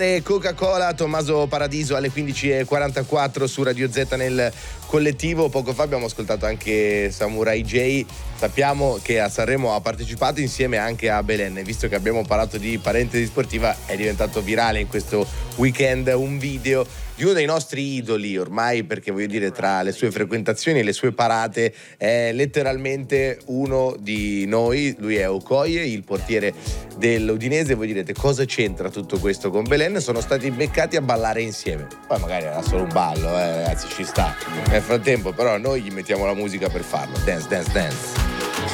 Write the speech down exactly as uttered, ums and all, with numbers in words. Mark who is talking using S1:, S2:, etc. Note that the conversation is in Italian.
S1: Coca-Cola, Tommaso Paradiso alle quindici e quarantaquattro su Radio Z nel collettivo. Poco fa abbiamo ascoltato anche Samurai J. Sappiamo che a Sanremo ha partecipato insieme anche a Belen. Visto che abbiamo parlato di parentesi sportiva, è diventato virale in questo weekend un video di uno dei nostri idoli ormai, perché voglio dire, tra le sue frequentazioni e le sue parate è letteralmente uno di noi. Lui è Okoye, il portiere dell'Udinese. Voi direte cosa c'entra tutto questo con Belen? Sono stati beccati a ballare insieme. Poi magari era solo un ballo, eh, ragazzi, ci sta. Nel frattempo però noi gli mettiamo la musica per farlo. Dance, dance, dance.